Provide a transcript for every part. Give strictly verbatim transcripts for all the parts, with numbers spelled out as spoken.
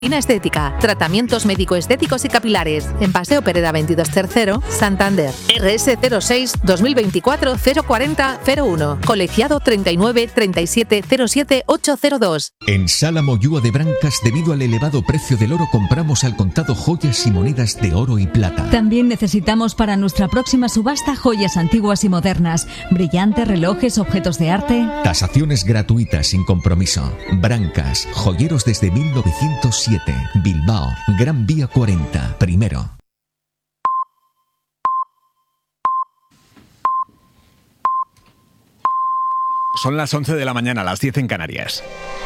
Estética, tratamientos médico-estéticos y capilares, en Paseo Pereda veintidós Tercero, Santander. R S cero seis dos mil veinticuatro cero cuarenta cero uno, colegiado treinta y nueve treinta y siete cero siete ocho cero dos. En Sala Moyúa de Brancas, debido al elevado precio del oro, compramos al contado joyas y monedas de oro y plata. También necesitamos para nuestra próxima subasta joyas antiguas y modernas, brillantes, relojes, objetos de arte. Tasaciones gratuitas sin compromiso. Brancas, joyeros desde mil novecientos siete. Bilbao, Gran Vía cuarenta, primero. Son las once de la mañana, las diez en Canarias.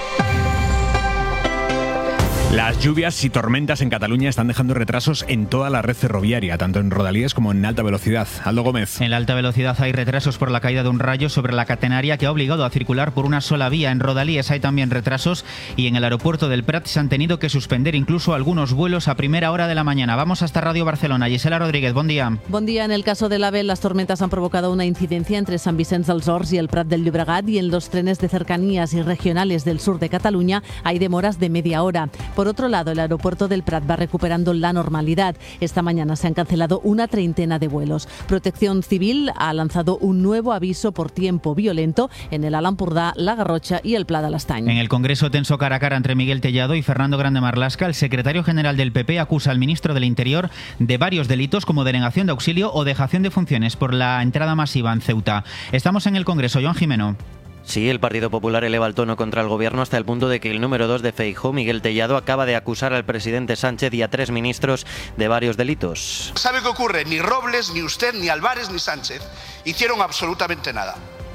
Las lluvias y tormentas en Cataluña están dejando retrasos en toda la red ferroviaria, tanto en rodalíes como en alta velocidad. Aldo Gómez. En la alta velocidad hay retrasos por la caída de un rayo sobre la catenaria que ha obligado a circular por una sola vía. En rodalíes hay también retrasos y en el aeropuerto del Prat se han tenido que suspender incluso algunos vuelos a primera hora de la mañana. Vamos hasta Radio Barcelona. Gisela Rodríguez, buen día. Buen día. En el caso del AVE, las tormentas han provocado una incidencia entre San Vicente dels Horts y el Prat del Llobregat, y en los trenes de cercanías y regionales del sur de Cataluña hay demoras de media hora. Por otro lado, el aeropuerto del Prat va recuperando la normalidad. Esta mañana se han cancelado una treintena de vuelos. Protección Civil ha lanzado un nuevo aviso por tiempo violento en el Alt Empordà, la Garrotxa y el Pla de l'Estany. En el Congreso tenso cara a cara entre Miguel Tellado y Fernando Grande Marlaska, el secretario general del P P acusa al ministro del Interior de varios delitos como denegación de auxilio o dejación de funciones por la entrada masiva en Ceuta. Estamos en el Congreso. Joan Jimeno. Sí, el Partido Popular eleva el tono contra el gobierno hasta el punto de que el número dos de Feijóo, Miguel Tellado, acaba de acusar al presidente Sánchez y a tres ministros de varios delitos. ¿Sabe qué ocurre? Ni Robles, ni usted, ni Álvarez, ni Sánchez hicieron absolutamente nada.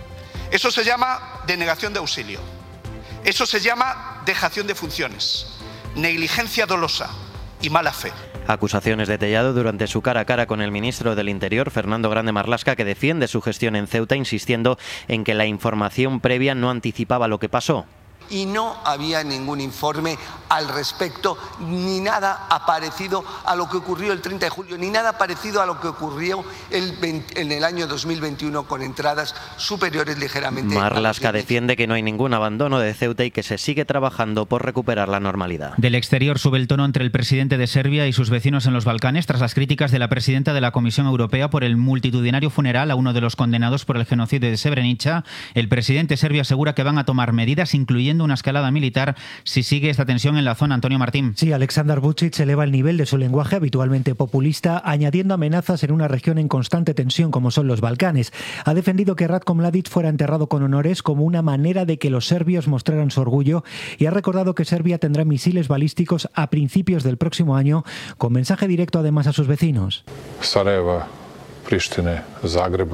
Eso se llama denegación de auxilio. Eso se llama dejación de funciones, negligencia dolosa y mala fe. Acusaciones de Tellado durante su cara a cara con el ministro del Interior, Fernando Grande Marlaska, que defiende su gestión en Ceuta, insistiendo en que la información previa no anticipaba lo que pasó. Y no había ningún informe al respecto, ni nada parecido a lo que ocurrió el treinta de julio, ni nada parecido a lo que ocurrió el veinte, en el año dos mil veintiuno con entradas superiores ligeramente. Marlaska defiende que no hay ningún abandono de Ceuta y que se sigue trabajando por recuperar la normalidad. Del exterior sube el tono entre el presidente de Serbia y sus vecinos en los Balcanes tras las críticas de la presidenta de la Comisión Europea por el multitudinario funeral a uno de los condenados por el genocidio de Srebrenica. El presidente serbio asegura que van a tomar medidas, incluyendo una escalada militar, si sigue esta tensión en la zona. Antonio Martín. Sí, Aleksandar Vučić eleva el nivel de su lenguaje habitualmente populista, añadiendo amenazas en una región en constante tensión como son los Balcanes. Ha defendido que Ratko Mladić fuera enterrado con honores como una manera de que los serbios mostraran su orgullo, y ha recordado que Serbia tendrá misiles balísticos a principios del próximo año, con mensaje directo además a sus vecinos. Sarajevo, Pristina, Zagreb.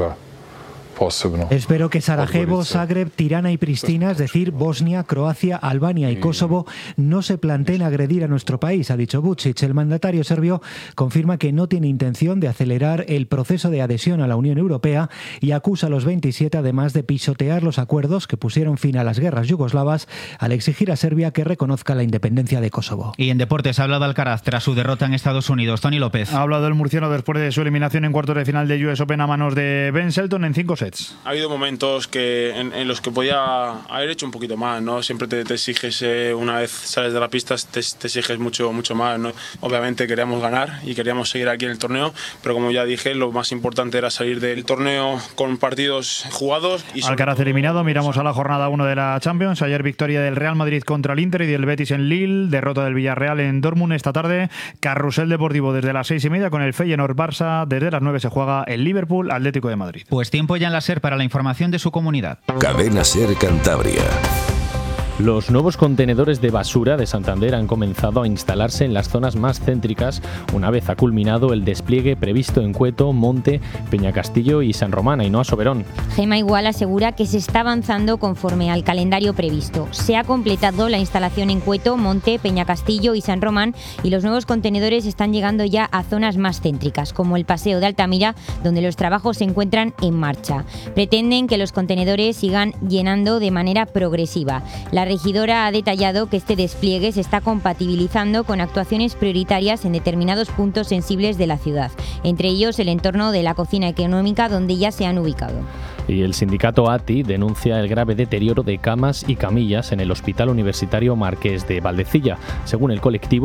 Espero que Sarajevo, Zagreb, Tirana y Pristina, es decir, Bosnia, Croacia, Albania y Kosovo, no se planteen agredir a nuestro país, ha dicho Vučić. El mandatario serbio confirma que no tiene intención de acelerar el proceso de adhesión a la Unión Europea y acusa a los veintisiete además de pisotear los acuerdos que pusieron fin a las guerras yugoslavas al exigir a Serbia que reconozca la independencia de Kosovo. Y en deportes ha hablado Alcaraz tras su derrota en Estados Unidos. Tony López. Ha hablado el murciano después de su eliminación en cuartos de final de U S Open a manos de Ben Shelton en cinco sets. Ha habido momentos que en, en los que podía haber hecho un poquito más, ¿no? Siempre te, te exiges, eh, una vez sales de la pista, te, te exiges mucho, mucho más, ¿no? Obviamente queríamos ganar y queríamos seguir aquí en el torneo, pero como ya dije, lo más importante era salir del torneo con partidos jugados. Y Alcaraz eliminado, miramos a la jornada uno de la Champions. Ayer victoria del Real Madrid contra el Inter y del Betis en Lille, derrota del Villarreal en Dortmund. Esta tarde, carrusel deportivo desde las seis y media con el Feyenoord-Barça. Desde las nueve se juega el Liverpool Atlético de Madrid. Pues tiempo ya en la SER para la información de su comunidad. Cadena SER Cantabria. Los nuevos contenedores de basura de Santander han comenzado a instalarse en las zonas más céntricas una vez ha culminado el despliegue previsto en Cueto, Monte, Peñacastillo y San Román. Ainhoa Soberón. Gema Igual asegura que se está avanzando conforme al calendario previsto. Se ha completado la instalación en Cueto, Monte, Peñacastillo y San Román y los nuevos contenedores están llegando ya a zonas más céntricas, como el Paseo de Altamira, donde los trabajos se encuentran en marcha. Pretenden que los contenedores sigan llenando de manera progresiva. La La regidora ha detallado que este despliegue se está compatibilizando con actuaciones prioritarias en determinados puntos sensibles de la ciudad, entre ellos el entorno de la cocina económica donde ya se han ubicado. Y el sindicato A T I denuncia el grave deterioro de camas y camillas en el Hospital Universitario Marqués de Valdecilla. Según el colectivo,